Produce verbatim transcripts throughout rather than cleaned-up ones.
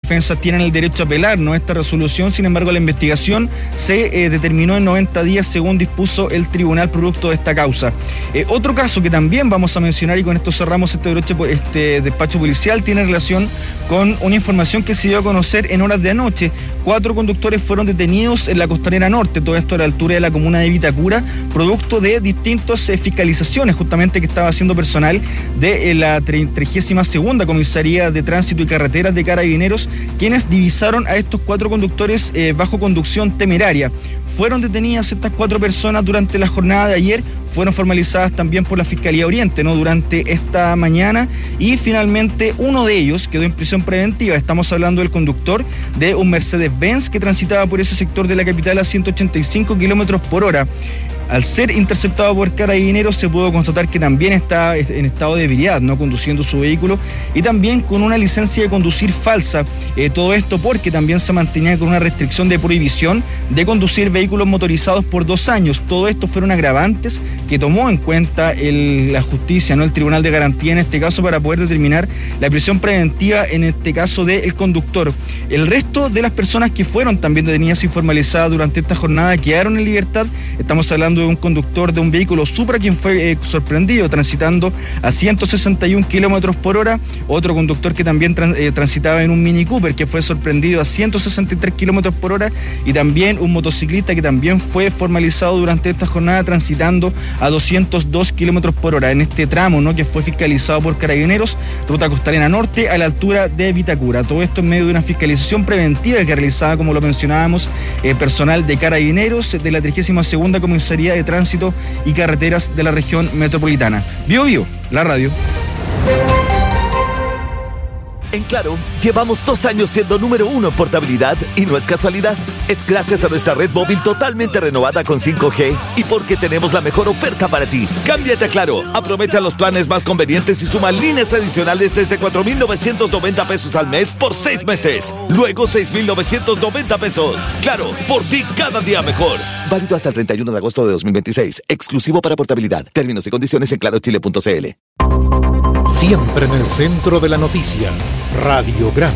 defensas tienen el derecho a apelar, ¿no?, esta resolución. Sin embargo, la investigación se eh, determinó en noventa días, según dispuso el tribunal producto de esta causa. Eh, otro caso que también vamos a mencionar, y con esto cerramos este, broche, este despacho policial, tiene relación con una información que se dio a conocer en horas de anoche. Cuatro conductores fueron detenidos en la Costanera Norte, todo esto a la altura de la comuna de Vitacura, producto de distintas eh, fiscalizaciones justamente que estaba haciendo personal de eh, la trigésima segunda Comisaría de Tránsito y Carreteras de Carabineros, quienes divisaron a estos cuatro conductores eh, bajo conducción temeraria. Fueron detenidas estas cuatro personas durante la jornada de ayer, fueron formalizadas también por la Fiscalía Oriente, ¿no?, durante esta mañana, y finalmente uno de ellos quedó en prisión preventiva. Estamos hablando del conductor de un Mercedes-Benz que transitaba por ese sector de la capital a ciento ochenta y cinco kilómetros por hora. Al ser interceptado por Carabineros, se pudo constatar que también está en estado de ebriedad, no conduciendo su vehículo, y también con una licencia de conducir falsa. Eh, todo esto porque también se mantenía con una restricción de prohibición de conducir vehículos motorizados por dos años. Todo esto fueron agravantes que tomó en cuenta el, la justicia, no el Tribunal de Garantía en este caso, para poder determinar la prisión preventiva en este caso del conductor. El resto de las personas que fueron también detenidas y formalizadas durante esta jornada quedaron en libertad. Estamos hablando de un conductor de un vehículo Supra quien fue eh, sorprendido transitando a ciento sesenta y un kilómetros por hora, otro conductor que también trans, eh, transitaba en un Mini Cooper que fue sorprendido a ciento sesenta y tres kilómetros por hora, y también un motociclista que también fue formalizado durante esta jornada transitando a doscientos dos kilómetros por hora en este tramo, ¿no?, que fue fiscalizado por Carabineros, ruta Costanera Norte a la altura de Vitacura. Todo esto en medio de una fiscalización preventiva que realizaba, como lo mencionábamos, eh, personal de Carabineros de la trigésima segunda Comisaría de Tránsito y Carreteras de la región metropolitana. Bio Bio, la radio. En Claro, llevamos dos años siendo número uno en portabilidad y no es casualidad. Es gracias a nuestra red móvil totalmente renovada con cinco G y porque tenemos la mejor oferta para ti. Cámbiate a Claro, aprovecha los planes más convenientes y suma líneas adicionales desde cuatro mil novecientos noventa pesos al mes por seis meses. Luego seis mil novecientos noventa pesos. Claro, por ti cada día mejor. Válido hasta el treinta y uno de agosto de dos mil veintiséis. Exclusivo para portabilidad. Términos y condiciones en claro chile punto c l. Siempre en el centro de la noticia. Radiograma.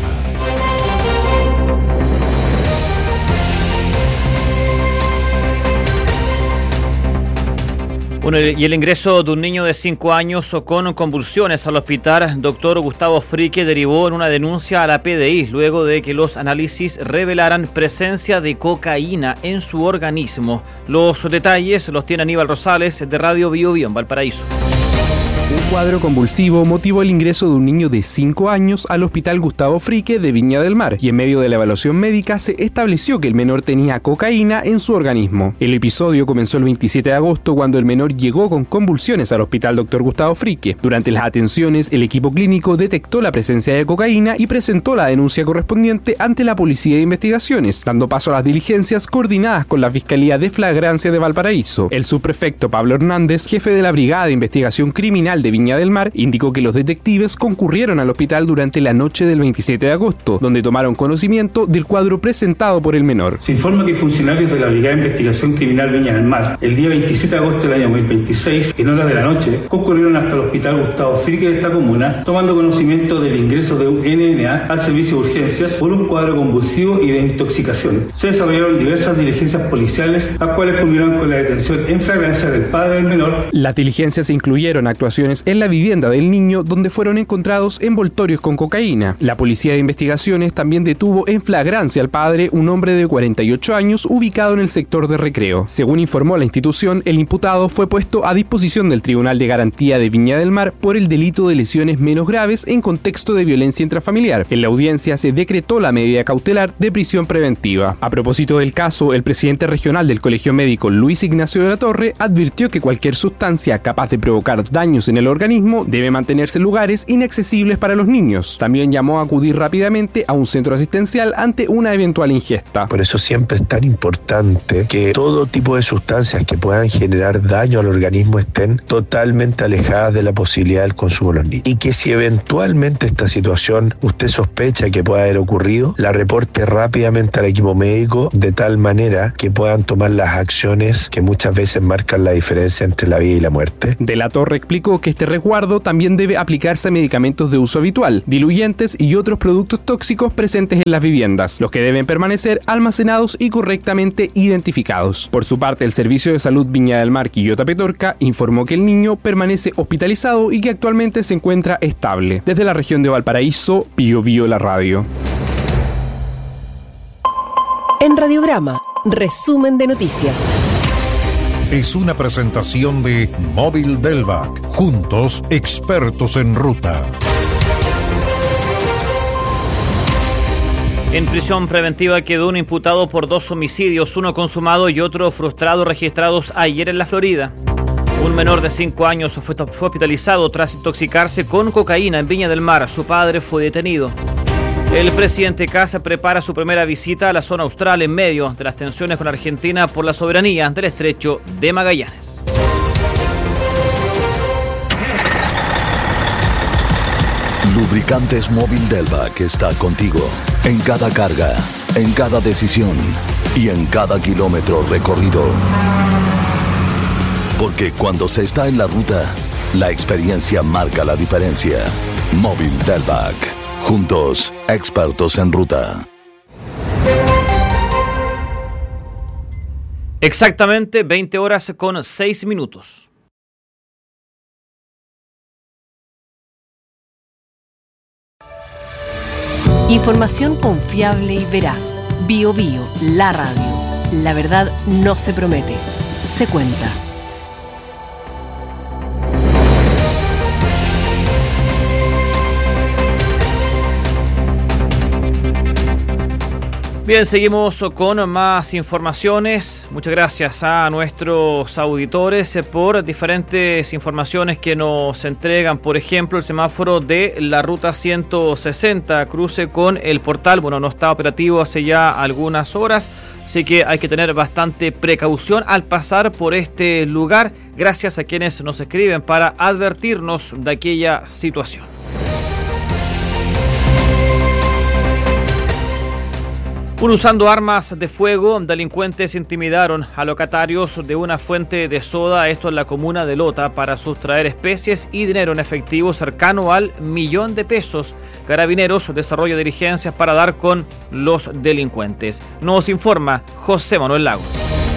Bueno, y el ingreso de un niño de cinco años con convulsiones al hospital doctor Gustavo Frique derivó en una denuncia a la P D I luego de que los análisis revelaran presencia de cocaína en su organismo. Los detalles los tiene Aníbal Rosales de Radio Bio Bio en Valparaíso. Un cuadro convulsivo motivó el ingreso de un niño de cinco años al Hospital Gustavo Frique de Viña del Mar, y en medio de la evaluación médica se estableció que el menor tenía cocaína en su organismo. El episodio comenzó el veintisiete de agosto cuando el menor llegó con convulsiones al Hospital doctor Gustavo Frique. Durante las atenciones, el equipo clínico detectó la presencia de cocaína y presentó la denuncia correspondiente ante la Policía de Investigaciones, dando paso a las diligencias coordinadas con la Fiscalía de Flagrancia de Valparaíso. El subprefecto Pablo Hernández, jefe de la Brigada de Investigación Criminal de Viña del Mar, indicó que los detectives concurrieron al hospital durante la noche del veintisiete de agosto, donde tomaron conocimiento del cuadro presentado por el menor. Se informa que funcionarios de la Brigada de Investigación Criminal Viña del Mar, el día veintisiete de agosto del año dos mil veintiséis, en horas de la noche, concurrieron hasta el Hospital Gustavo Frique de esta comuna, tomando conocimiento del ingreso de un N N A al servicio de urgencias por un cuadro convulsivo y de intoxicación. Se desarrollaron diversas diligencias policiales, las cuales culminaron con la detención en flagrancia del padre del menor. Las diligencias incluyeron actuaciones en la vivienda del niño, donde fueron encontrados envoltorios con cocaína. La Policía de Investigaciones también detuvo en flagrancia al padre, un hombre de cuarenta y ocho años ubicado en el sector de Recreo. Según informó la institución, el imputado fue puesto a disposición del Tribunal de Garantía de Viña del Mar por el delito de lesiones menos graves en contexto de violencia intrafamiliar. En la audiencia se decretó la medida cautelar de prisión preventiva. A propósito del caso, el presidente regional del Colegio Médico, Luis Ignacio de la Torre, advirtió que cualquier sustancia capaz de provocar daños en el organismo debe mantenerse en lugares inaccesibles para los niños. También llamó a acudir rápidamente a un centro asistencial ante una eventual ingesta. Por eso siempre es tan importante que todo tipo de sustancias que puedan generar daño al organismo estén totalmente alejadas de la posibilidad del consumo de los niños. Y que si eventualmente esta situación usted sospecha que pueda haber ocurrido, la reporte rápidamente al equipo médico de tal manera que puedan tomar las acciones que muchas veces marcan la diferencia entre la vida y la muerte. De la Torre explicó que este este resguardo también debe aplicarse a medicamentos de uso habitual, diluyentes y otros productos tóxicos presentes en las viviendas, los que deben permanecer almacenados y correctamente identificados. Por su parte, el Servicio de Salud Viña del Mar Quillota Petorca informó que el niño permanece hospitalizado y que actualmente se encuentra estable. Desde la región de Valparaíso, Pío Pío la radio. En Radiograma, resumen de noticias. Es una presentación de Móvil Delvac. Juntos, expertos en ruta. En prisión preventiva quedó un imputado por dos homicidios, uno consumado y otro frustrado, registrados ayer en la Florida. Un menor de cinco años fue, fue hospitalizado tras intoxicarse con cocaína en Viña del Mar. Su padre fue detenido. El presidente Kast prepara su primera visita a la zona austral en medio de las tensiones con Argentina por la soberanía del estrecho de Magallanes. Lubricantes Móvil Delvac está contigo en cada carga, en cada decisión y en cada kilómetro recorrido. Porque cuando se está en la ruta, la experiencia marca la diferencia. Móvil Delvac. Juntos, expertos en ruta. Exactamente veinte horas con seis minutos. Información confiable y veraz. Bio Bio, la radio. La verdad no se promete, se cuenta. Bien, seguimos con más informaciones. Muchas gracias a nuestros auditores por diferentes informaciones que nos entregan. Por ejemplo, el semáforo de la ruta ciento sesenta, cruce con el portal, bueno, no está operativo hace ya algunas horas, así que hay que tener bastante precaución al pasar por este lugar. Gracias a quienes nos escriben para advertirnos de aquella situación. Un usando armas de fuego, delincuentes intimidaron a locatarios de una fuente de soda, esto en la comuna de Lota, para sustraer especies y dinero en efectivo cercano al millón de pesos. Carabineros desarrolla diligencias para dar con los delincuentes. Nos informa José Manuel Lagos.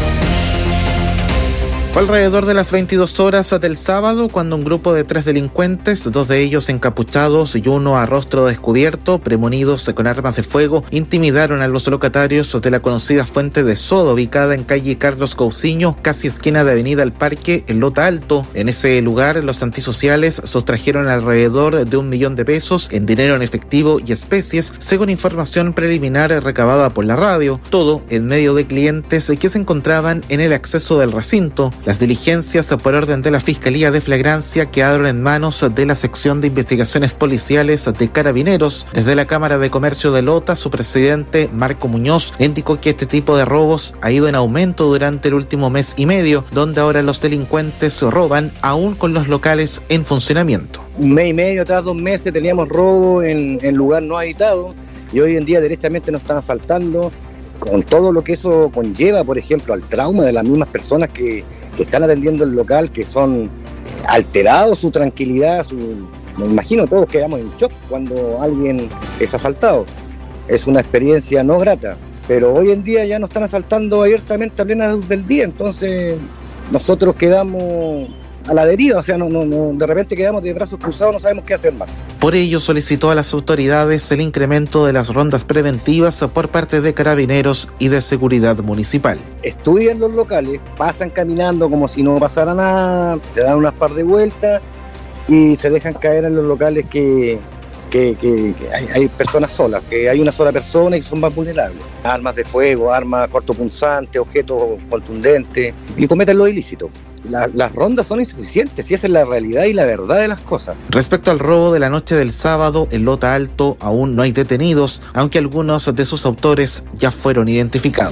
Fue alrededor de las veintidós horas del sábado cuando un grupo de tres delincuentes, dos de ellos encapuchados y uno a rostro descubierto, premonidos con armas de fuego, intimidaron a los locatarios de la conocida fuente de soda ubicada en calle Carlos Cousiño, casi esquina de Avenida El Parque, en Lota Alto. En ese lugar, los antisociales sustrajeron alrededor de un millón de pesos en dinero en efectivo y especies, según información preliminar recabada por la radio. Todo en medio de clientes que se encontraban en el acceso del recinto. Las diligencias por orden de la Fiscalía de Flagrancia quedaron en manos de la Sección de Investigaciones Policiales de Carabineros. Desde la Cámara de Comercio de Lota, su presidente, Marco Muñoz, indicó que este tipo de robos ha ido en aumento durante el último mes y medio, donde ahora los delincuentes roban aún con los locales en funcionamiento. Un mes y medio, atrás dos meses, teníamos robo en, en lugar no habitado y hoy en día derechamente nos están asaltando, con todo lo que eso conlleva, por ejemplo, al trauma de las mismas personas que que están atendiendo el local, que son alterados su tranquilidad, su, me imagino todos quedamos en shock cuando alguien es asaltado. Es una experiencia no grata, pero hoy en día ya nos están asaltando abiertamente a plena luz del día, entonces nosotros quedamos a la deriva, o sea, no, no, no, de repente quedamos de brazos cruzados, no sabemos qué hacer más. Por ello solicitó a las autoridades el incremento de las rondas preventivas por parte de Carabineros y de Seguridad Municipal. Estudian los locales, pasan caminando como si no pasara nada, se dan unas par de vueltas y se dejan caer en los locales que, que, que, que hay, hay personas solas, que hay una sola persona y son más vulnerables. Armas de fuego, armas cortopunzantes, objetos contundentes, y cometen lo ilícito. La, las rondas son insuficientes y esa es la realidad y la verdad de las cosas. Respecto al robo de la noche del sábado en Lota Alto, aún no hay detenidos, aunque algunos de sus autores ya fueron identificados.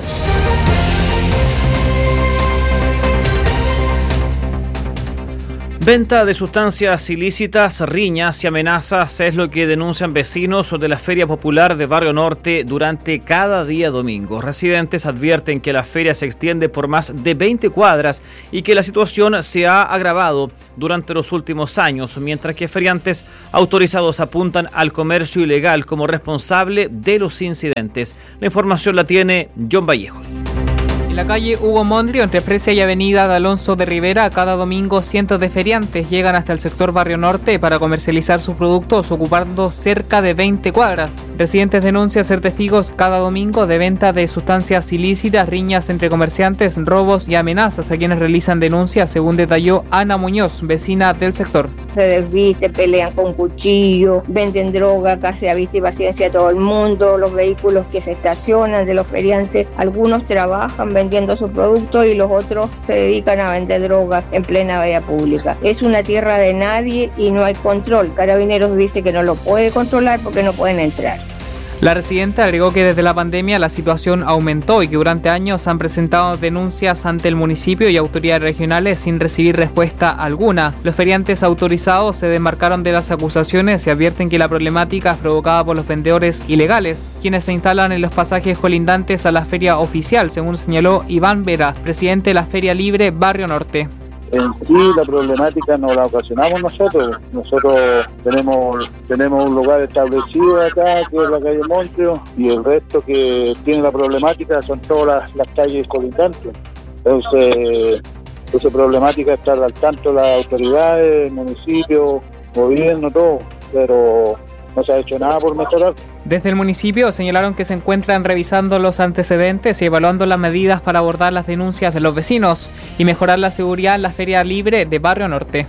Venta de sustancias ilícitas, riñas y amenazas es lo que denuncian vecinos de la Feria Popular de Barrio Norte durante cada día domingo. Residentes advierten que la feria se extiende por más de veinte cuadras y que la situación se ha agravado durante los últimos años, mientras que feriantes autorizados apuntan al comercio ilegal como responsable de los incidentes. La información la tiene John Vallejos. En la calle Hugo Mondrio, entre Fresia y Avenida de Alonso de Rivera, cada domingo cientos de feriantes llegan hasta el sector Barrio Norte para comercializar sus productos, ocupando cerca de veinte cuadras. Residentes denuncian ser testigos cada domingo de venta de sustancias ilícitas, riñas entre comerciantes, robos y amenazas a quienes realizan denuncias, según detalló Ana Muñoz, vecina del sector. Se desviste, pelean con cuchillo, venden droga, casi a vista y paciencia a todo el mundo, los vehículos que se estacionan de los feriantes, algunos trabajan vendiendo sus productos y los otros se dedican a vender drogas en plena vía pública. Es una tierra de nadie y no hay control. Carabineros dice que no lo puede controlar porque no pueden entrar. La residente agregó que desde la pandemia la situación aumentó y que durante años han presentado denuncias ante el municipio y autoridades regionales sin recibir respuesta alguna. Los feriantes autorizados se desmarcaron de las acusaciones y advierten que la problemática es provocada por los vendedores ilegales, quienes se instalan en los pasajes colindantes a la feria oficial, según señaló Iván Vera, presidente de la Feria Libre Barrio Norte. En sí, la problemática no la ocasionamos nosotros. Nosotros tenemos tenemos un lugar establecido acá, que es la calle Montrio, y el resto que tiene la problemática son todas las, las calles colindantes. Entonces, esa problemática está al tanto las autoridades, el municipio, gobierno, todo, pero no se ha hecho nada por mejorar. Desde el municipio señalaron que se encuentran revisando los antecedentes y evaluando las medidas para abordar las denuncias de los vecinos y mejorar la seguridad en la Feria Libre de Barrio Norte.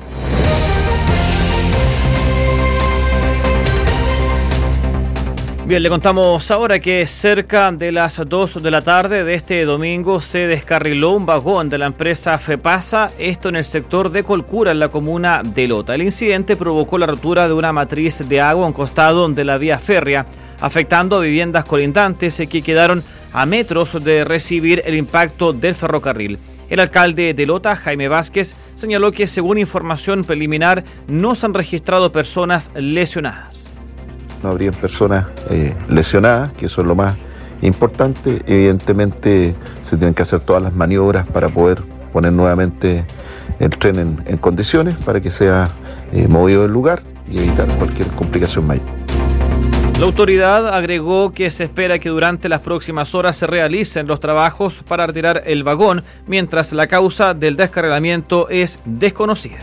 Bien, le contamos ahora que cerca de las dos de la tarde de este domingo se descarriló un vagón de la empresa FEPASA, esto en el sector de Colcura, en la comuna de Lota. El incidente provocó la rotura de una matriz de agua a un costado de la vía férrea, afectando a viviendas colindantes que quedaron a metros de recibir el impacto del ferrocarril. El alcalde de Lota, Jaime Vázquez, señaló que según información preliminar no se han registrado personas lesionadas. No habrían personas eh, lesionadas, que eso es lo más importante. Evidentemente se tienen que hacer todas las maniobras para poder poner nuevamente el tren en, en condiciones para que sea eh, movido del lugar y evitar cualquier complicación mayor. La autoridad agregó que se espera que durante las próximas horas se realicen los trabajos para retirar el vagón, mientras la causa del descarrilamiento es desconocida.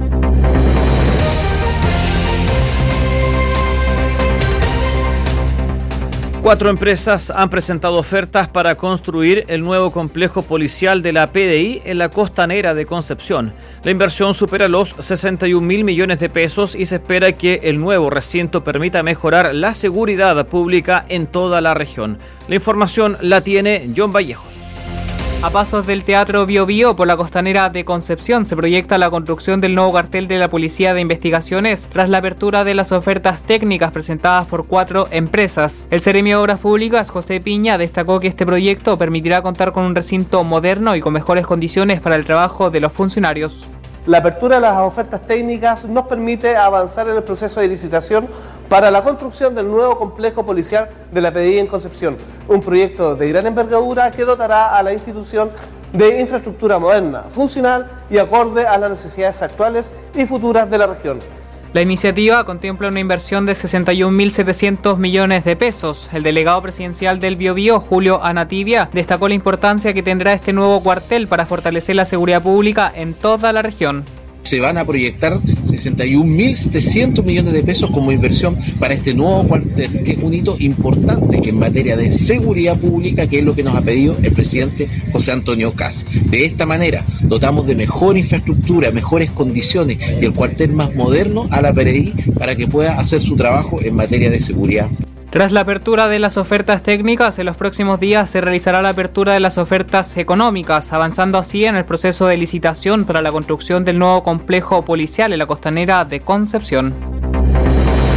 Cuatro empresas han presentado ofertas para construir el nuevo complejo policial de la P D I en la costanera de Concepción. La inversión supera los sesenta y un mil millones de pesos y se espera que el nuevo recinto permita mejorar la seguridad pública en toda la región. La información la tiene John Vallejos. A pasos del Teatro Bio Bio por la costanera de Concepción se proyecta la construcción del nuevo cuartel de la Policía de Investigaciones tras la apertura de las ofertas técnicas presentadas por cuatro empresas. El Seremi de Obras Públicas, José Piña, destacó que este proyecto permitirá contar con un recinto moderno y con mejores condiciones para el trabajo de los funcionarios. La apertura de las ofertas técnicas nos permite avanzar en el proceso de licitación para la construcción del nuevo complejo policial de la P D I en Concepción, un proyecto de gran envergadura que dotará a la institución de infraestructura moderna, funcional y acorde a las necesidades actuales y futuras de la región. La iniciativa contempla una inversión de sesenta y un mil setecientos millones de pesos. El delegado presidencial del Bio Bio, Julio Anativia, destacó la importancia que tendrá este nuevo cuartel para fortalecer la seguridad pública en toda la región. Se van a proyectar sesenta y un mil setecientos millones de pesos como inversión para este nuevo cuartel, que es un hito importante que en materia de seguridad pública, que es lo que nos ha pedido el presidente José Antonio Kast. De esta manera dotamos de mejor infraestructura, mejores condiciones y el cuartel más moderno a la P D I para que pueda hacer su trabajo en materia de seguridad. Tras la apertura de las ofertas técnicas, en los próximos días se realizará la apertura de las ofertas económicas, avanzando así en el proceso de licitación para la construcción del nuevo complejo policial en la costanera de Concepción.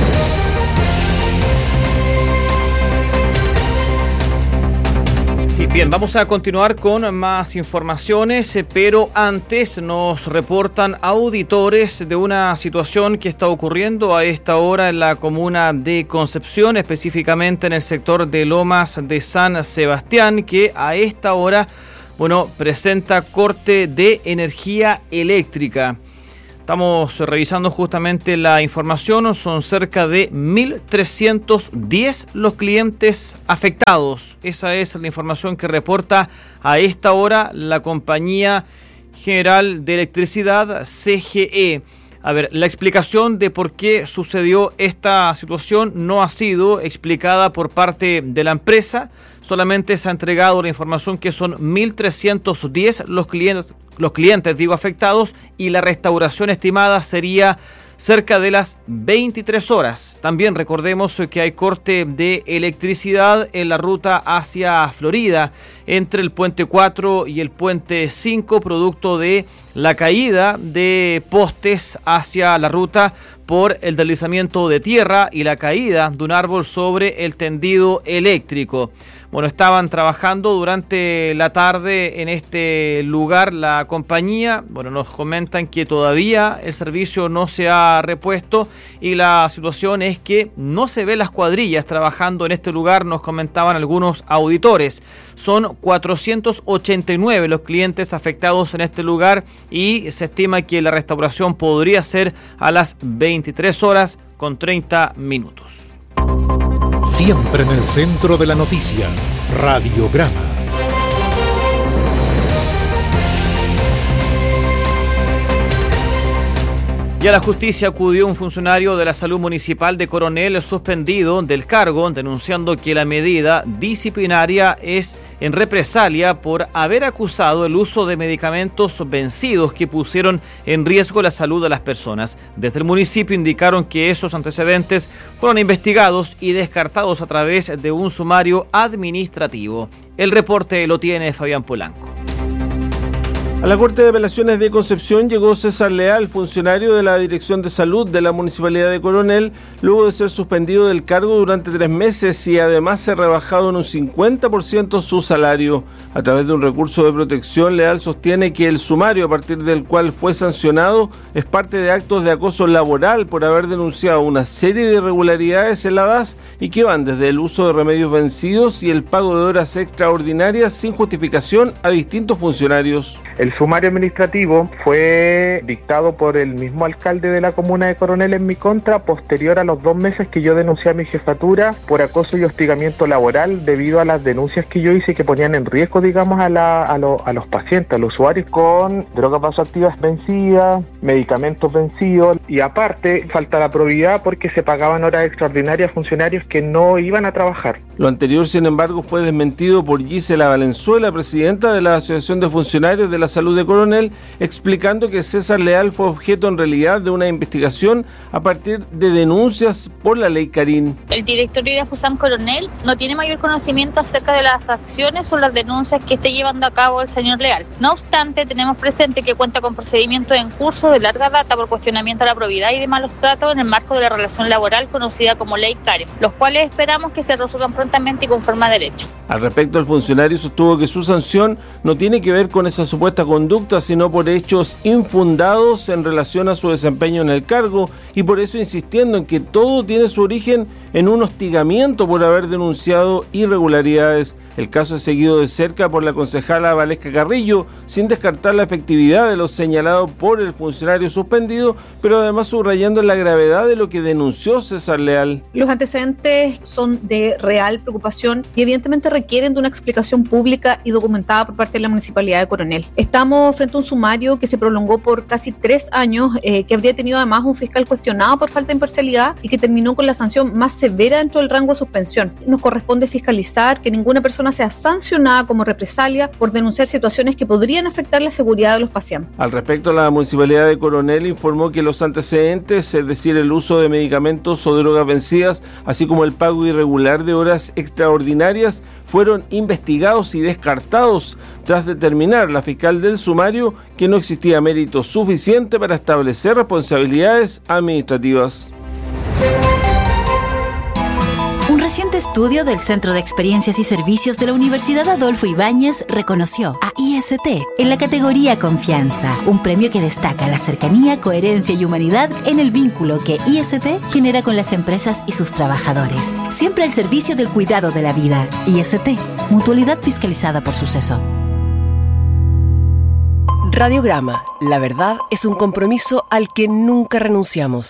Sí, Bien, vamos a continuar con más informaciones, pero antes nos reportan auditores de una situación que está ocurriendo a esta hora en la comuna de Concepción, específicamente en el sector de Lomas de San Sebastián, que a esta hora, bueno, presenta corte de energía eléctrica. Estamos revisando justamente la información, son cerca de mil trescientos diez los clientes afectados. Esa es la información que reporta a esta hora la Compañía General de Electricidad, C G E. A ver, la explicación de por qué sucedió esta situación no ha sido explicada por parte de la empresa. Solamente se ha entregado la información que son mil trescientos diez los clientes, los clientes digo, afectados, y la restauración estimada sería cerca de las veintitrés horas. También recordemos que hay corte de electricidad en la ruta hacia Florida, entre el puente cuatro y el puente cinco, producto de la caída de postes hacia la ruta por el deslizamiento de tierra y la caída de un árbol sobre el tendido eléctrico. Bueno, estaban trabajando durante la tarde en este lugar la compañía. Bueno, nos comentan que todavía el servicio no se ha repuesto y la situación es que no se ven las cuadrillas trabajando en este lugar, nos comentaban algunos auditores. Son cuatrocientos ochenta y nueve los clientes afectados en este lugar y se estima que la restauración podría ser a las veintitrés horas con treinta minutos. Siempre en el centro de la noticia, Radiograma. Y a la justicia acudió un funcionario de la salud municipal de Coronel suspendido del cargo, denunciando que la medida disciplinaria es en represalia por haber acusado el uso de medicamentos vencidos que pusieron en riesgo la salud de las personas. Desde el municipio indicaron que esos antecedentes fueron investigados y descartados a través de un sumario administrativo. El reporte lo tiene Fabián Polanco. A la Corte de Apelaciones de Concepción llegó César Leal, funcionario de la Dirección de Salud de la Municipalidad de Coronel, luego de ser suspendido del cargo durante tres meses y además ser rebajado en un cincuenta por ciento su salario. A través de un recurso de protección, Leal sostiene que el sumario a partir del cual fue sancionado es parte de actos de acoso laboral por haber denunciado una serie de irregularidades en la D A S y que van desde el uso de remedios vencidos y el pago de horas extraordinarias sin justificación a distintos funcionarios. El sumario administrativo fue dictado por el mismo alcalde de la comuna de Coronel en mi contra, posterior a los dos meses que yo denuncié a mi jefatura por acoso y hostigamiento laboral debido a las denuncias que yo hice que ponían en riesgo, digamos, a, la, a, lo, a los pacientes, a los usuarios, con drogas vasoactivas vencidas, medicamentos vencidos, y aparte falta la probidad porque se pagaban horas extraordinarias a funcionarios que no iban a trabajar. Lo anterior, sin embargo, fue desmentido por Gisela Valenzuela, presidenta de la Asociación de Funcionarios de la Salud de Coronel, explicando que César Leal fue objeto en realidad de una investigación a partir de denuncias por la ley Carín. El directorio de FUSAM Coronel no tiene mayor conocimiento acerca de las acciones o las denuncias que esté llevando a cabo el señor Leal. No obstante, tenemos presente que cuenta con procedimientos en curso de larga data por cuestionamiento a la probidad y de malos tratos en el marco de la relación laboral conocida como ley Carín, los cuales esperamos que se resuelvan prontamente y conforme a derecho. Al respecto, el funcionario sostuvo que su sanción no tiene que ver con esa supuesta conducta, sino por hechos infundados en relación a su desempeño en el cargo, y por eso insistiendo en que todo tiene su origen en un hostigamiento por haber denunciado irregularidades. El caso es seguido de cerca por la concejala Valesca Carrillo, sin descartar la efectividad de lo señalado por el funcionario suspendido, pero además subrayando la gravedad de lo que denunció César Leal. Los antecedentes son de real preocupación y evidentemente requieren de una explicación pública y documentada por parte de la Municipalidad de Coronel. Estamos frente a un sumario que se prolongó por casi tres años, eh, que habría tenido además un fiscal cuestionado por falta de imparcialidad y que terminó con la sanción más severa dentro del rango de suspensión. Nos corresponde fiscalizar que ninguna persona sea sancionada como represalia por denunciar situaciones que podrían afectar la seguridad de los pacientes. Al respecto, la Municipalidad de Coronel informó que los antecedentes, es decir, el uso de medicamentos o drogas vencidas, así como el pago irregular de horas extraordinarias, fueron investigados y descartados tras determinar la fiscal del sumario que no existía mérito suficiente para establecer responsabilidades administrativas. Un reciente estudio del Centro de Experiencias y Servicios de la Universidad Adolfo Ibáñez reconoció a I S T en la categoría Confianza, un premio que destaca la cercanía, coherencia y humanidad en el vínculo que I S T genera con las empresas y sus trabajadores. Siempre al servicio del cuidado de la vida. I S T, mutualidad fiscalizada por Suceso. Radiograma, la verdad es un compromiso al que nunca renunciamos.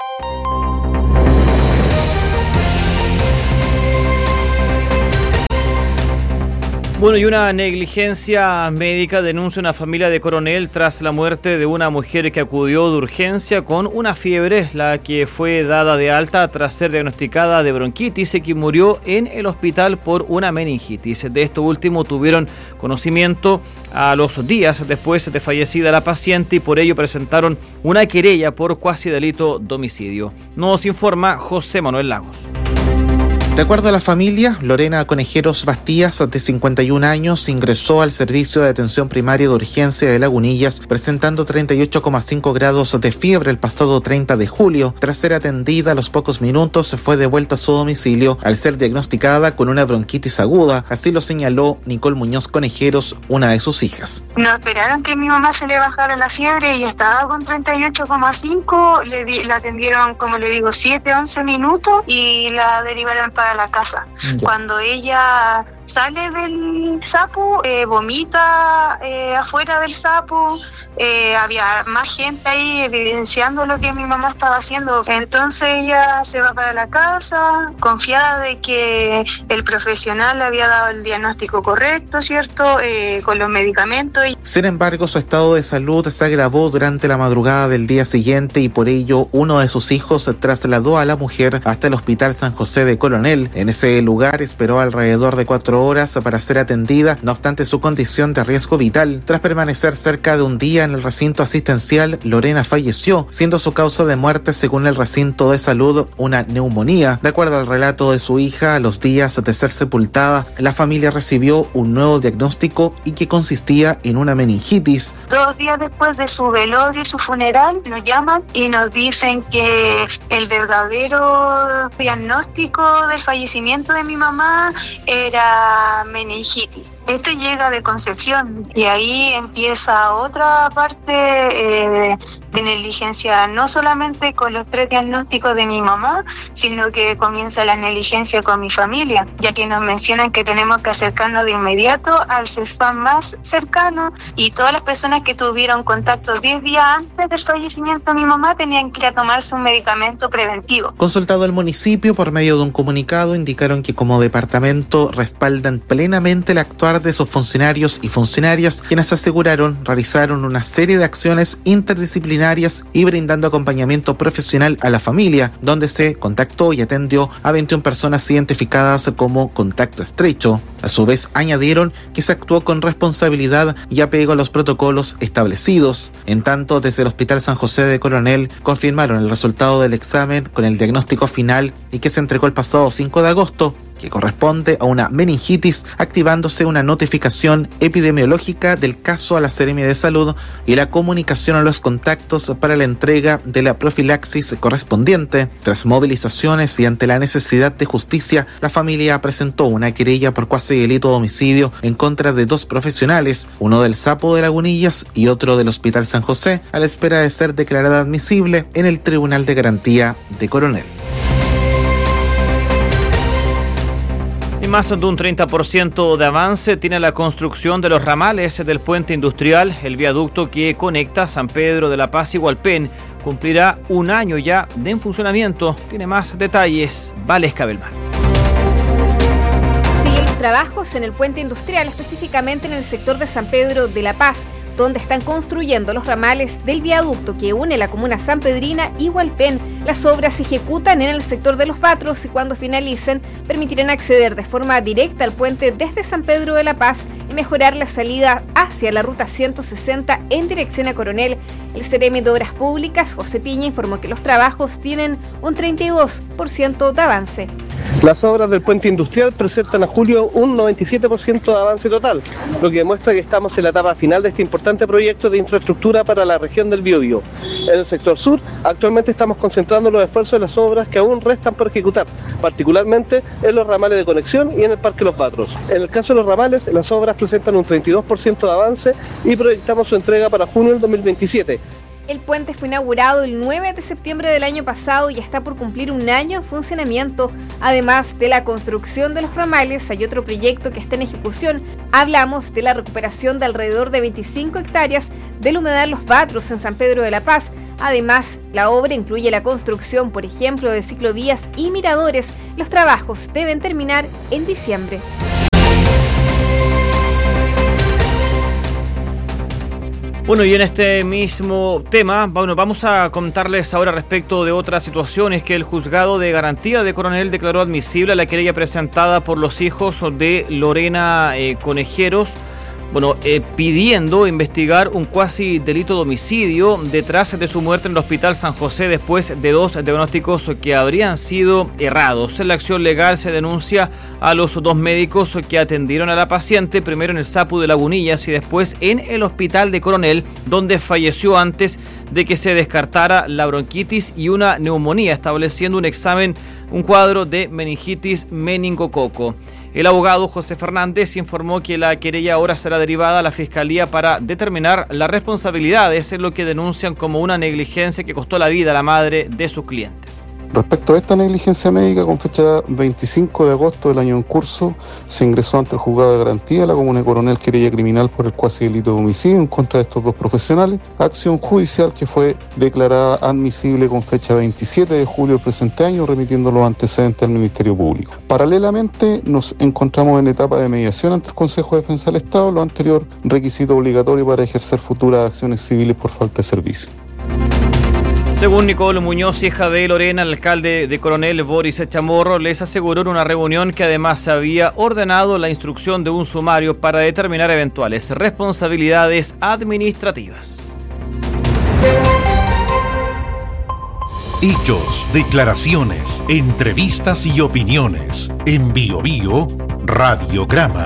Bueno, y una negligencia médica denuncia una familia de Coronel tras la muerte de una mujer que acudió de urgencia con una fiebre, la que fue dada de alta tras ser diagnosticada de bronquitis y que murió en el hospital por una meningitis. De esto último tuvieron conocimiento a los días después de fallecida la paciente y por ello presentaron una querella por cuasi delito de homicidio. Nos informa José Manuel Lagos. De acuerdo a la familia, Lorena Conejeros Bastías, de cincuenta y un años, ingresó al servicio de atención primaria de urgencia de Lagunillas presentando treinta y ocho coma cinco grados de fiebre el pasado treinta de julio. Tras ser atendida a los pocos minutos, fue devuelta a su domicilio al ser diagnosticada con una bronquitis aguda. Así lo señaló Nicole Muñoz Conejeros, una de sus hijas. No esperaron que mi mamá se le bajara la fiebre y estaba con treinta y ocho coma cinco. Le di, la atendieron, como le digo, siete, once minutos y la derivaron para la casa. Ya. Cuando ella sale del sapo, eh, vomita eh, afuera del sapo, eh, había más gente ahí evidenciando lo que mi mamá estaba haciendo. Entonces ella se va para la casa, confiada de que el profesional le había dado el diagnóstico correcto, ¿cierto? Eh, con los medicamentos. Sin embargo, su estado de salud se agravó durante la madrugada del día siguiente y por ello uno de sus hijos se trasladó a la mujer hasta el Hospital San José de Coronel. En ese lugar esperó alrededor de cuatro horas para ser atendida, no obstante su condición de riesgo vital. Tras permanecer cerca de un día en el recinto asistencial, Lorena falleció, siendo su causa de muerte, según el recinto de salud, una neumonía. De acuerdo al relato de su hija, a los días de ser sepultada, la familia recibió un nuevo diagnóstico y que consistía en una meningitis. Dos días después de su velorio y su funeral, nos llaman y nos dicen que el verdadero diagnóstico del fallecimiento de mi mamá era meningitis. Esto llega de Concepción y ahí empieza otra parte eh, de negligencia, no solamente con los tres diagnósticos de mi mamá, sino que comienza la negligencia con mi familia, ya que nos mencionan que tenemos que acercarnos de inmediato al CESFAM más cercano y todas las personas que tuvieron contacto diez días antes del fallecimiento de mi mamá tenían que ir a tomarse un medicamento preventivo. Consultado el municipio por medio de un comunicado, indicaron que como departamento respaldan plenamente el actuar de sus funcionarios y funcionarias, quienes aseguraron realizaron una serie de acciones interdisciplinarias y brindando acompañamiento profesional a la familia, donde se contactó y atendió a veintiuna personas identificadas como contacto estrecho. A su vez, añadieron que se actuó con responsabilidad y apego a los protocolos establecidos. En tanto, desde el Hospital San José de Coronel confirmaron el resultado del examen con el diagnóstico final y que se entregó el pasado cinco de agosto, que corresponde a una meningitis, activándose una notificación epidemiológica del caso a la Seremia de Salud y la comunicación a los contactos para la entrega de la profilaxis correspondiente. Tras movilizaciones y ante la necesidad de justicia, la familia presentó una querella por cuasi delito de homicidio en contra de dos profesionales, uno del Sapo de Lagunillas y otro del Hospital San José, a la espera de ser declarada admisible en el Tribunal de Garantía de Coronel. Más de un treinta por ciento de avance tiene la construcción de los ramales del puente industrial. El viaducto que conecta San Pedro de la Paz y Hualpén cumplirá un año ya de en funcionamiento. Tiene más detalles Valesca Belmar. Siguen los trabajos en el puente industrial, específicamente en el sector de San Pedro de la Paz, donde están construyendo los ramales del viaducto que une la comuna sanpedrina y Hualpén. Las obras se ejecutan en el sector de los Batros y cuando finalicen permitirán acceder de forma directa al puente desde San Pedro de la Paz y mejorar la salida hacia la ruta ciento sesenta en dirección a Coronel. El Seremi de Obras Públicas, José Piña, informó que los trabajos tienen un treinta y dos por ciento de avance. Las obras del puente industrial presentan a julio un noventa y siete por ciento de avance total, lo que demuestra que estamos en la etapa final de este importante proyecto de infraestructura para la región del Biobío. En el sector sur, actualmente estamos concentrando los esfuerzos en las obras que aún restan por ejecutar, particularmente en los ramales de conexión y en el Parque Los Batros. En el caso de los ramales, las obras presentan un treinta y dos por ciento de avance y proyectamos su entrega para junio del dos mil veintisiete. El puente fue inaugurado el nueve de septiembre del año pasado y está por cumplir un año en funcionamiento. Además de la construcción de los ramales, hay otro proyecto que está en ejecución. Hablamos de la recuperación de alrededor de veinticinco hectáreas del humedal Los Batros en San Pedro de la Paz. Además, la obra incluye la construcción, por ejemplo, de ciclovías y miradores. Los trabajos deben terminar en diciembre. Bueno, y en este mismo tema, bueno, vamos a contarles ahora respecto de otras situaciones que el juzgado de garantía de Coronel declaró admisible a la querella presentada por los hijos de Lorena eh, Conejeros, bueno, eh, pidiendo investigar un cuasi delito de homicidio detrás de su muerte en el Hospital San José después de dos diagnósticos que habrían sido errados. En la acción legal se denuncia a los dos médicos que atendieron a la paciente, primero en el SAPU de Lagunillas y después en el Hospital de Coronel, donde falleció antes de que se descartara la bronquitis y una neumonía, estableciendo un examen, un cuadro de meningitis meningococo. El abogado José Fernández informó que la querella ahora será derivada a la Fiscalía para determinar las responsabilidades en lo que denuncian como una negligencia que costó la vida a la madre de sus clientes. Respecto a esta negligencia médica, con fecha veinticinco de agosto del año en curso, se ingresó ante el juzgado de garantía de la comuna de Coronel querella criminal por el cuasi delito de homicidio en contra de estos dos profesionales, acción judicial que fue declarada admisible con fecha veintisiete de julio del presente año, remitiendo los antecedentes al Ministerio Público. Paralelamente, nos encontramos en etapa de mediación ante el Consejo de Defensa del Estado, lo anterior requisito obligatorio para ejercer futuras acciones civiles por falta de servicio. Según Nicole Muñoz, hija de Lorena, el alcalde de Coronel, Boris Chamorro, les aseguró en una reunión que además se había ordenado la instrucción de un sumario para determinar eventuales responsabilidades administrativas. Hechos, declaraciones, entrevistas y opiniones. En Bio Bio, Radiograma.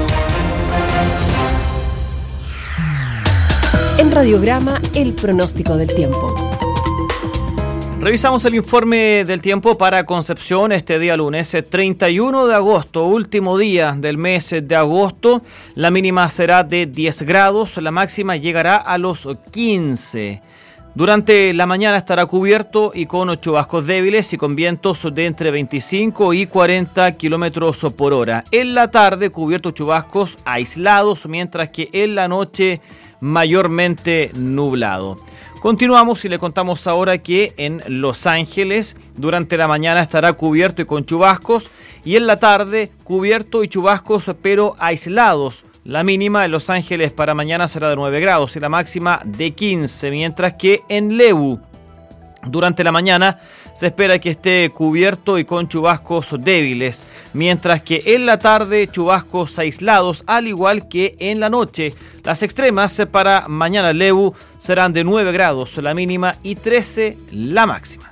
En Radiograma, el pronóstico del tiempo. Revisamos el informe del tiempo para Concepción este día lunes, treinta y uno de agosto, último día del mes de agosto. La mínima será de diez grados, la máxima llegará a los quince. Durante la mañana estará cubierto y con chubascos débiles y con vientos de entre veinticinco y cuarenta kilómetros por hora. En la tarde, cubierto chubascos aislados, mientras que en la noche mayormente nublado. Continuamos y le contamos ahora que en Los Ángeles durante la mañana estará cubierto y con chubascos y en la tarde cubierto y chubascos pero aislados. La mínima en Los Ángeles para mañana será de nueve grados y la máxima de quince, mientras que en Lebu durante la mañana se espera que esté cubierto y con chubascos débiles, mientras que en la tarde chubascos aislados, al igual que en la noche. Las extremas para mañana en Lebu serán de nueve grados la mínima y trece la máxima.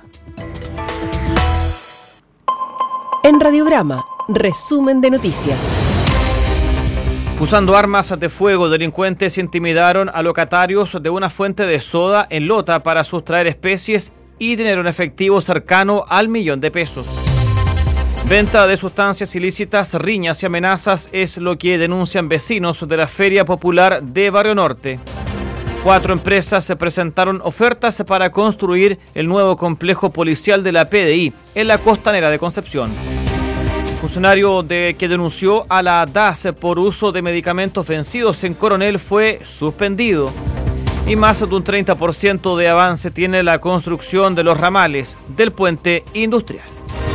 En Radiograma, resumen de noticias. Usando armas de fuego, delincuentes intimidaron a locatarios de una fuente de soda en Lota para sustraer especies y dinero en efectivo cercano al millón de pesos. Venta de sustancias ilícitas, riñas y amenazas es lo que denuncian vecinos de la Feria Popular de Barrio Norte. Cuatro empresas se presentaron ofertas para construir el nuevo complejo policial de la P D I en la costanera de Concepción. El funcionario de, que denunció a la D A S por uso de medicamentos vencidos en Coronel fue suspendido. Y más de un treinta por ciento de avance tiene la construcción de los ramales del puente industrial.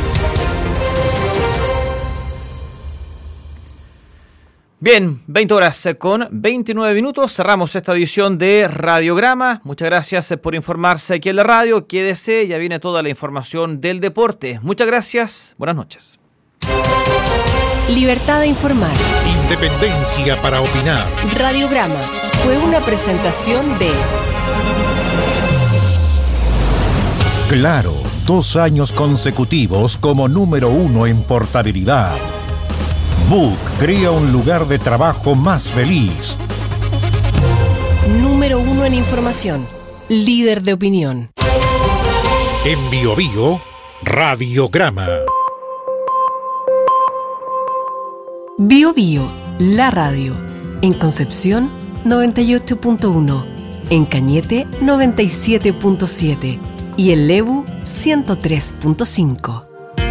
Bien, veinte horas con veintinueve minutos. Cerramos esta edición de Radiograma. Muchas gracias por informarse aquí en la radio. Quédese, ya viene toda la información del deporte. Muchas gracias. Buenas noches. Libertad de informar. Independencia para opinar. Radiograma fue una presentación de Claro, Dos años consecutivos como número uno en portabilidad. Book crea un lugar de trabajo más feliz. Número uno en información. Líder de opinión. En Bio Bio, Radiograma. Bio Bio, la radio. En Concepción, noventa y ocho punto uno. En Cañete, noventa y siete punto siete. Y en Lebu, ciento tres punto cinco.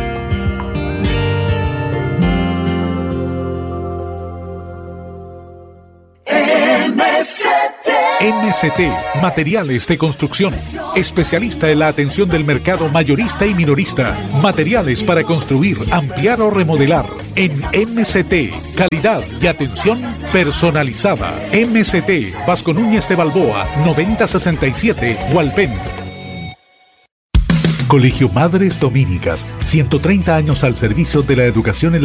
M S T, Materiales de Construcción. Especialista en la atención del mercado mayorista y minorista. Materiales para construir, ampliar o remodelar. En M S T, calidad y atención personalizada. M S T, Vasco Núñez de Balboa, noventa sesenta y siete, Hualpén. Colegio Madres Dominicas, ciento treinta años al servicio de la educación en la